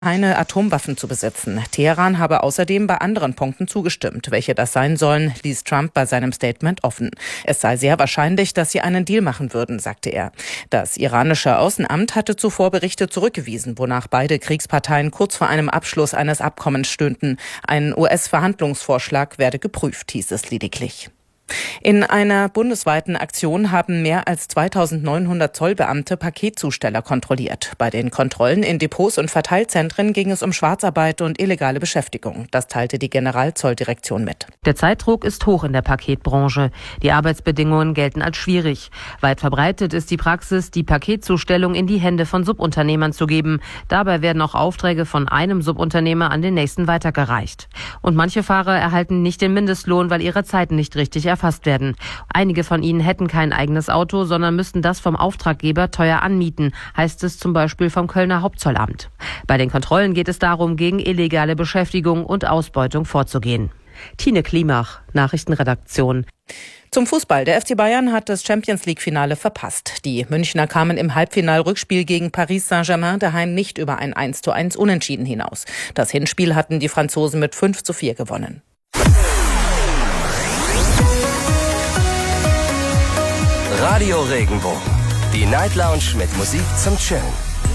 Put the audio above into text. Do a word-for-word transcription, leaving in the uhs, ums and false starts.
keine Atomwaffen zu besitzen. Teheran habe außerdem bei anderen Punkten zugestimmt. Welche das sein sollen, ließ Trump bei seinem Statement offen. Es sei sehr wahrscheinlich, dass sie einen Deal machen würden, sagte er. Das iranische Außenamt hatte zuvor Berichte zurückgewiesen, wonach beide Kriegsparteien kurz vor einem Abschluss eines Abkommens stünden. Ein U S-Verhandlungsvorschlag werde geprüft, hieß es lediglich. In einer bundesweiten Aktion haben mehr als zweitausendneunhundert Zollbeamte Paketzusteller kontrolliert. Bei den Kontrollen in Depots und Verteilzentren ging es um Schwarzarbeit und illegale Beschäftigung. Das teilte die Generalzolldirektion mit. Der Zeitdruck ist hoch in der Paketbranche. Die Arbeitsbedingungen gelten als schwierig. Weit verbreitet ist die Praxis, die Paketzustellung in die Hände von Subunternehmern zu geben. Dabei werden auch Aufträge von einem Subunternehmer an den nächsten weitergereicht. Und manche Fahrer erhalten nicht den Mindestlohn, weil ihre Zeiten nicht richtig erfasst werden. Einige von ihnen hätten kein eigenes Auto, sondern müssten das vom Auftraggeber teuer anmieten, heißt es zum Beispiel vom Kölner Hauptzollamt. Bei den Kontrollen geht es darum, gegen illegale Beschäftigung und Ausbeutung vorzugehen. Tine Klimach, Nachrichtenredaktion. Zum Fußball. Der F C Bayern hat das Champions-League-Finale verpasst. Die Münchner kamen im Halbfinal-Rückspiel gegen Paris Saint-Germain daheim nicht über ein eins zu eins Unentschieden hinaus. Das Hinspiel hatten die Franzosen mit fünf zu vier gewonnen. Radio Regenbogen, die Night Lounge mit Musik zum Chillen.